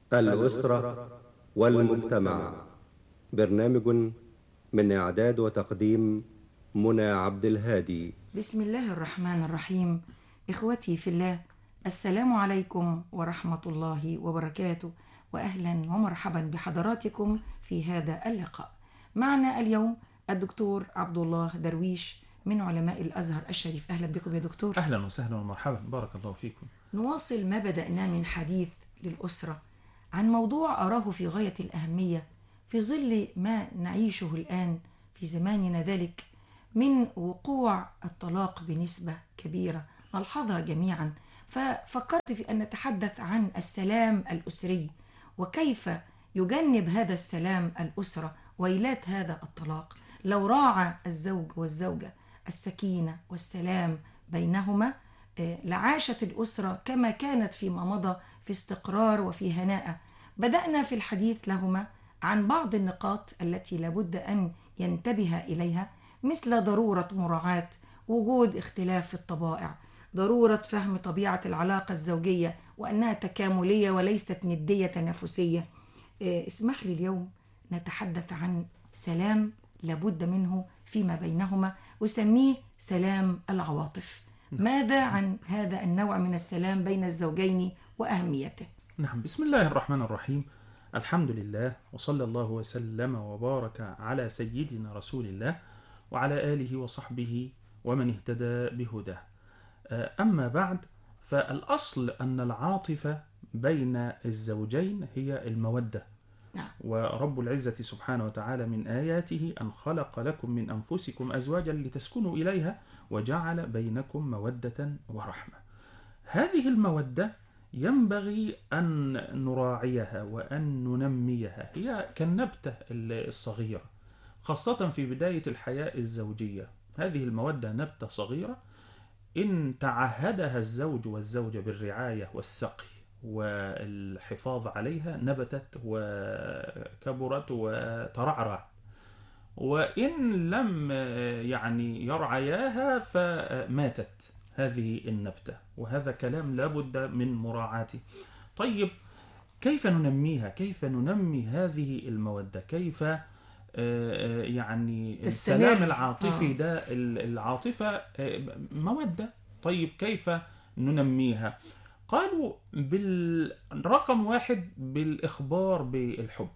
الأسرة والمجتمع. برنامج من إعداد وتقديم منى عبد الهادي. بسم الله الرحمن الرحيم. إخوتي في الله، السلام عليكم ورحمة الله وبركاته، وأهلا ومرحبا بحضراتكم في هذا اللقاء. معنا اليوم الدكتور عبد الله درويش من علماء الأزهر الشريف. أهلا بكم يا دكتور. أهلا وسهلا ومرحبا، بارك الله فيكم. نواصل ما بدأنا من حديث للأسرة عن موضوع أراه في غاية الأهمية في ظل ما نعيشه الآن في زماننا ذلك من وقوع الطلاق بنسبة كبيرة نلحظها جميعا. ففكرت في أن نتحدث عن السلام الأسري وكيف يجنب هذا السلام الأسرة ويلات هذا الطلاق لو راعى الزوج والزوجة السكينة والسلام بينهما. لعاشت الأسرة كما كانت فيما مضى في استقرار وفي هناء. بدأنا في الحديث لهما عن بعض النقاط التي لابد أن ينتبه إليها، مثل ضرورة مراعاة وجود اختلاف في الطبائع، ضرورة فهم طبيعة العلاقة الزوجية وأنها تكاملية وليست ندية تنافسية. اسمح لي اليوم نتحدث عن سلام لابد منه فيما بينهما، أسميه سلام العواطف. ماذا عن هذا النوع من السلام بين الزوجين وأهميته؟ نعم، بسم الله الرحمن الرحيم. الحمد لله، وصلى الله وسلم وبارك على سيدنا رسول الله وعلى آله وصحبه ومن اهتدى بهداه. أما بعد، فالأصل أن العاطفة بين الزوجين هي المودة. نعم. ورب العزة سبحانه وتعالى من آياته أن خلق لكم من أنفسكم أزواجا لتسكنوا إليها وجعل بينكم مودة ورحمة. هذه المودة ينبغي أن نراعيها وأن ننميها، هي كالنبتة الصغيرة، خاصة في بداية الحياة الزوجية. هذه المودة نبتة صغيرة، إن تعهدها الزوج والزوجة بالرعاية والسقي والحفاظ عليها نبتت وكبرت وترعرعت، وإن لم يرعياها فماتت هذه النبتة، وهذا كلام لابد من مراعاته. طيب، كيف ننميها؟ كيف ننمي هذه المودة؟ كيف السلام العاطفي ده؟ العاطفة مودة. طيب، كيف ننميها؟ قالوا بالرقم 1 بالإخبار بالحب،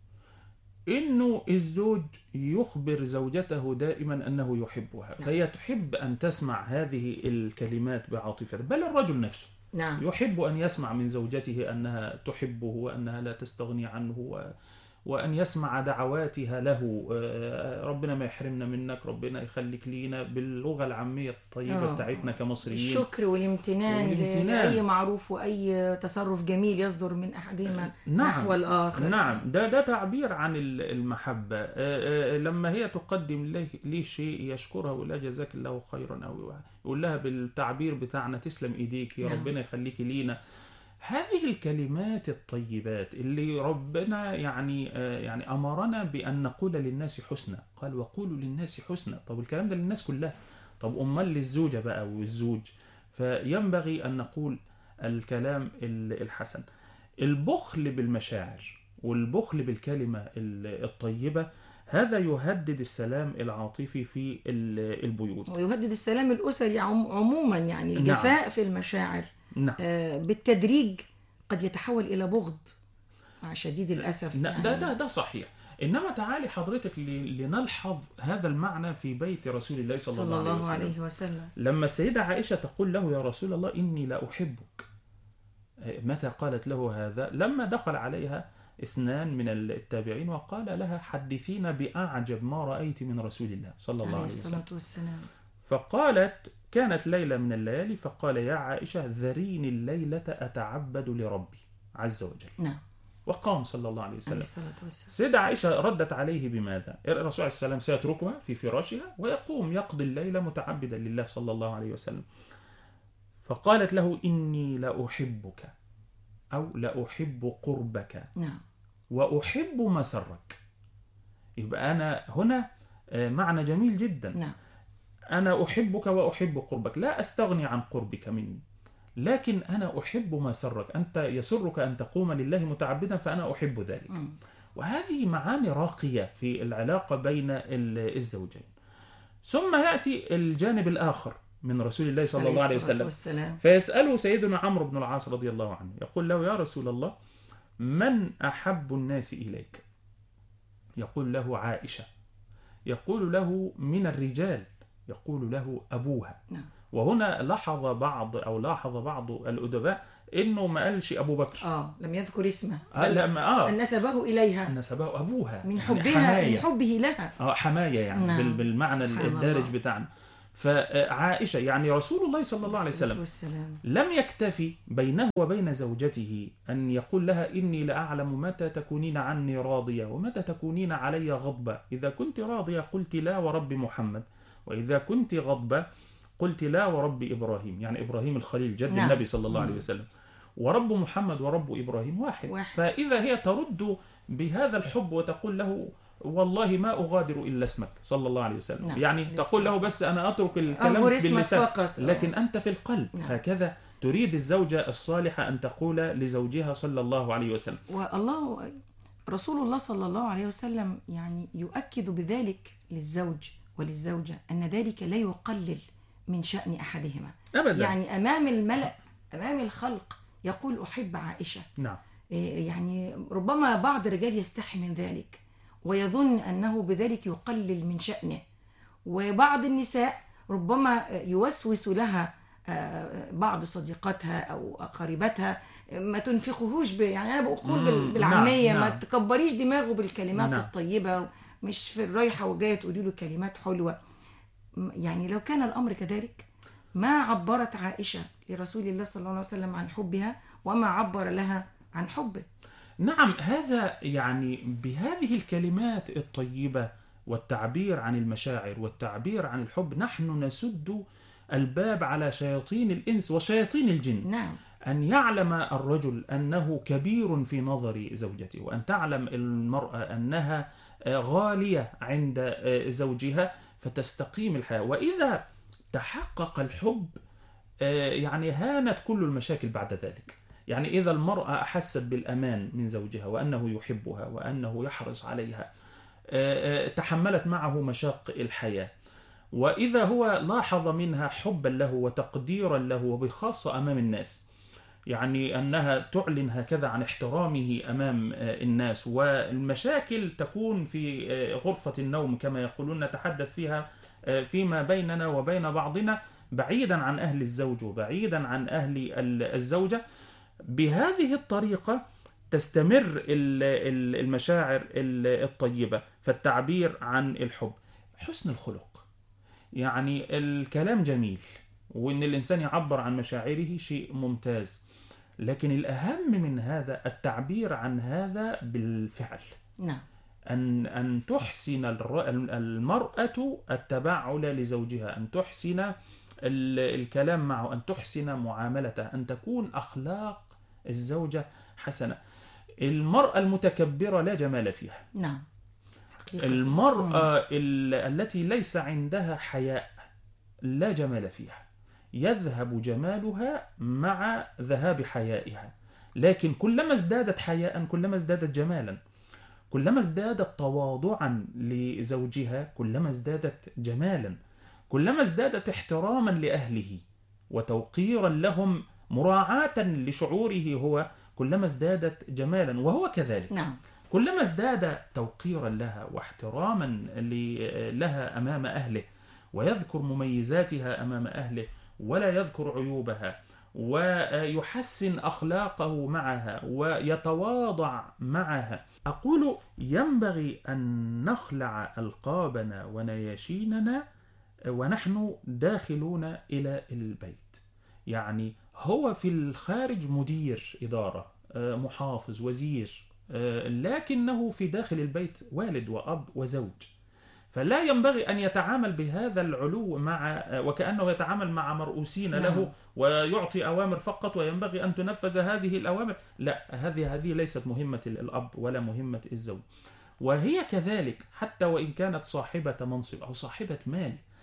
إنه الزوج يخبر زوجته دائما أنه يحبها، فهي تحب أن تسمع هذه الكلمات بعاطفة. بل الرجل نفسه يحب أن يسمع من زوجته أنها تحبه وأنها لا تستغني عنه، وأن يسمع دعواتها له، ربنا ما يحرمنا منك، ربنا يخليك لينا، باللغة العامية الطيبة بتاعتنا كمصريين. الشكر والامتنان لأي معروف وأي تصرف جميل يصدر من أحدهما نحو الآخر. نعم، ده تعبير عن المحبة. لما هي تقدم ليه شيء يشكرها ويقول لها جزاك الله خيرا، أو يقول لها بالتعبير بتاعنا تسلم إيديك يا ربنا يخليك لينا. هذه الكلمات الطيبات اللي ربنا أمرنا بأن نقول للناس حسنى، قال وقولوا للناس حسنى. طب الكلام ده للناس كلها، طب أمال للزوجة بقى والزوج؟ فينبغي أن نقول الكلام الحسن. البخل بالمشاعر والبخل بالكلمة الطيبة هذا يهدد السلام العاطفي في البيوت، ويهدد السلام الأسري عموما. الجفاء نعم. في المشاعر نعم. بالتدريج قد يتحول إلى بغض مع شديد الأسف. ده صحيح. إنما تعالي حضرتك لنلحظ هذا المعنى في بيت رسول الله صلى الله عليه وسلم. لما السيدة عائشة تقول له يا رسول الله إني لا أحبك، متى قالت له هذا؟ لما دخل عليها 2 من التابعين وقال لها حدثينا بأعجب ما رأيت من رسول الله صلى الله عليه وسلم. فقالت كانت ليلة من الليالي فقال يا عائشة ذريني الليلة أتعبد لربي عز وجل. نعم. وقام صلى الله عليه وسلم. سيدة عائشة ردت عليه بماذا؟ الرسول عليه السلام سيتركها في فراشها ويقوم يقضي الليلة متعبدا لله صلى الله عليه وسلم. فقالت له إني لأحبك أو لأحب قربك. نعم. وأحب مسرك. يبقى أنا هنا معنى جميل جدا. نعم. أنا أحبك وأحب قربك، لا أستغني عن قربك مني، لكن أنا أحب ما سرك، أنت يسرك أن تقوم لله متعبدا فأنا أحب ذلك. وهذه معاني راقية في العلاقة بين الزوجين. ثم يأتي الجانب الآخر من رسول الله صلى الله عليه وسلم، فيسأله سيدنا عمرو بن العاص رضي الله عنه، يقول له: يا رسول الله، من أحب الناس إليك؟ يقول له: عائشة. يقول له: من الرجال؟ يقول له: أبوها. وهنا لاحظ بعض الأدباء إنه ما قالش أبو بكر، لم يذكر اسمه، نسبه إليها، نسبه أبوها من حبها، من حبه لها، حماية يعني بالمعنى الدارج بتاعنا. فعائشة يعني رسول الله صلى الله عليه وسلم لم يكتفي بينه وبين زوجته أن يقول لها: إني لأعلم متى تكونين عني راضية ومتى تكونين علي غضبة، إذا كنت راضية قلت لا ورب محمد، وإذا كنت غضبة قلت لا ورب إبراهيم، يعني إبراهيم الخليل جد النبي صلى الله عليه وسلم، ورب محمد ورب إبراهيم واحد. فإذا هي ترد بهذا الحب وتقول له: والله ما أغادر إلا اسمك صلى الله عليه وسلم، يعني تقول له بس أنا أترك الكلام باللسان لكن أنت في القلب. هكذا تريد الزوجة الصالحة أن تقول لزوجها صلى الله عليه وسلم. والله رسول الله صلى الله عليه وسلم يعني يؤكد بذلك للزوج وللزوجة أن ذلك لا يقلل من شأن أحدهما أبدا. يعني أمام الملأ، أمام الخلق يقول: أحب عائشة. نعم. يعني ربما بعض الرجال يستحي من ذلك ويظن أنه بذلك يقلل من شأنه، وبعض النساء ربما يوسوس لها بعض صديقاتها أو قريبتها: ما تنفقهوش يعني أنا بقول بالعامية، ما تكبريش دماغه بالكلمات الطيبة، مش في الرايحة وجاية تقولي له كلمات حلوة. يعني لو كان الأمر كذلك ما عبرت عائشة لرسول الله صلى الله عليه وسلم عن حبها وما عبر لها عن حبه. نعم، هذا يعني بهذه الكلمات الطيبة والتعبير عن المشاعر والتعبير عن الحب نحن نسد الباب على شياطين الإنس وشياطين الجن. نعم. أن يعلم الرجل أنه كبير في نظر زوجته، وأن تعلم المرأة أنها غالية عند زوجها، فتستقيم الحياة. وإذا تحقق الحب يعني هانت كل المشاكل بعد ذلك. يعني إذا المرأة أحست بالأمان من زوجها وأنه يحبها وأنه يحرص عليها، تحملت معه مشاق الحياة، وإذا هو لاحظ منها حبا له وتقديرا له، وبخاصة أمام الناس، يعني أنها تعلن هكذا عن احترامه أمام الناس، والمشاكل تكون في غرفة النوم كما يقولون، نتحدث فيها فيما بيننا وبين بعضنا بعيدا عن أهل الزوج وبعيدا عن أهل الزوجة. بهذه الطريقة تستمر المشاعر الطيبة، فالتعبير عن الحب، حسن الخلق، يعني الكلام جميل وإن الإنسان يعبر عن مشاعره شيء ممتاز، لكن الأهم من هذا التعبير عن هذا بالفعل. نعم. أن تحسن المرأة التبعل لزوجها، أن تحسن الكلام معه، أن تحسن معاملته، أن تكون أخلاق الزوجة حسنة. المرأة المتكبرة لا جمال فيها. نعم. حقيقة. المرأة التي ليس عندها حياء لا جمال فيها، يذهب جمالها مع ذهاب حيائها. لكن كلما ازدادت حياء كلما ازدادت جمالا، كلما ازدادت تواضعا لزوجها كلما ازدادت جمالا، كلما ازدادت احتراما لأهله وتوقيرا لهم مراعاة لشعوره هو كلما ازدادت جمالا، وهو كذلك. نعم. كلما ازداد توقيرا لها واحتراما لها أمام أهله، ويذكر مميزاتها أمام أهله ولا يذكر عيوبها، ويحسن أخلاقه معها ويتواضع معها. أقول ينبغي أن نخلع ألقابنا ونياشيننا ونحن داخلون إلى البيت. يعني هو في الخارج مدير إدارة، محافظ، وزير، لكنه في داخل البيت والد وأب وزوج، فلا ينبغي أن يتعامل بهذا العلو مع وكأنه يتعامل مع مرؤوسين له ويعطي أوامر فقط وينبغي أن تنفذ هذه الأوامر. لا، هذه ليست مهمة الأب ولا مهمة الزوج. وهي كذلك حتى وإن كانت صاحبة منصب أو صاحبة مال،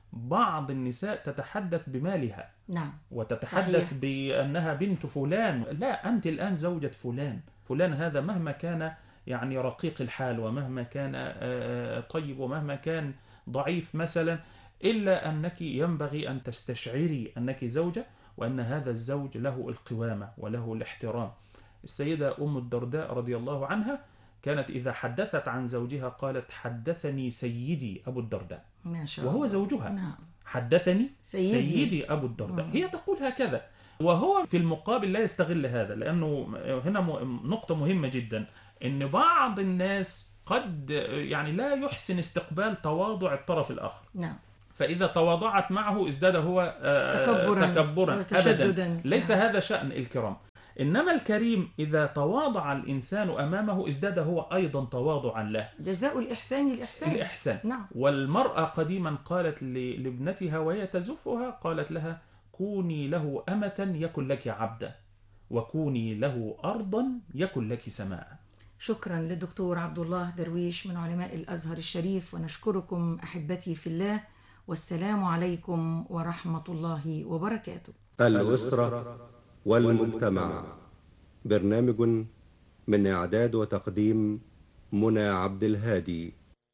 بعض النساء تتحدث بمالها نعم. وتتحدث صحيح. بأنها بنت فلان. لا، أنت الآن زوجة فلان. فلان هذا مهما كان يعني رقيق الحال، ومهما كان طيب، ومهما كان ضعيف مثلا، إلا أنك ينبغي أن تستشعري أنك زوجة، وأن هذا الزوج له القوامة وله الاحترام. السيدة أم الدرداء رضي الله عنها كانت إذا حدثت عن زوجها قالت: حدثني سيدي أبو الدرداء، ما شاء وهو الله. زوجها. نعم. حدثني سيدي. سيدي أبو الدرداء. هي تقول هكذا، وهو في المقابل لا يستغل هذا، لأنه هنا نقطة مهمة جدا، إن بعض الناس قد يعني لا يحسن استقبال تواضع الطرف الآخر. نعم. فإذا تواضعت معه ازداد هو تكبرا أبدا. ليس هذا شأن الكرام. إنما الكريم إذا تواضع الإنسان أمامه ازداد هو أيضا تواضعا له. جزاء الإحسان الإحسان. نعم. والمرأة قديما قالت لابنتها وهي تزفها، قالت لها: كوني له أمة يكن لك عبدا، وكوني له أرضا يكن لك سماء. شكرا للدكتور عبد الله درويش من علماء الأزهر الشريف، ونشكركم أحبتي في الله، والسلام عليكم ورحمة الله وبركاته. الأسرة والمجتمع، برنامج من إعداد وتقديم منى عبد الهادي.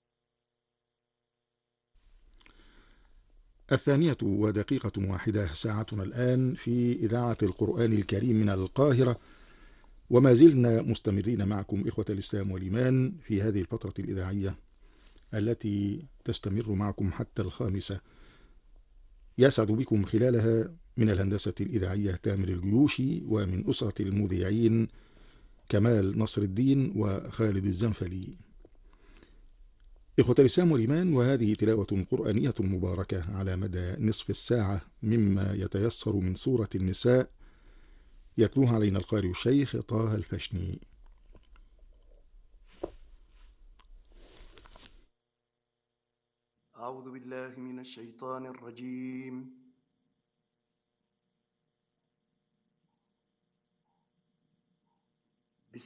1:01 ساعتنا الآن في إذاعة القرآن الكريم من القاهرة، وما زلنا مستمرين معكم إخوة الإسلام والإيمان في هذه الفترة الإذاعية التي تستمر معكم حتى 5. يسعد بكم خلالها من الهندسة الإذاعية تامر الجيوشي، ومن أسرة المذيعين كمال نصر الدين وخالد الزنفلي. إخوة الإسلام والإيمان، وهذه تلاوة قرآنية مباركة على مدى نصف الساعة مما يتيسر من سورة النساء، يتلوها علينا القارئ الشيخ طه الفشني. أعوذ بالله من الشيطان الرجيم.